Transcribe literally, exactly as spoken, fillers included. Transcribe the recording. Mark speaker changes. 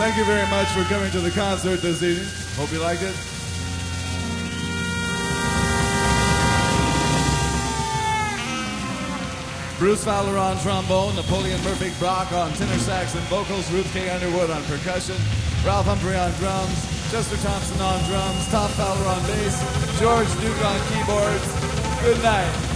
Speaker 1: Thank you very much for coming to the concert this evening. Hope you liked it. Bruce Fowler on trombone, Napoleon Murphy Brock on tenor sax and vocals, Ruth K. Underwood on percussion, Ralph Humphrey on drums, Chester Thompson on drums, Tom Fowler on bass, George Duke on keyboards. Good night.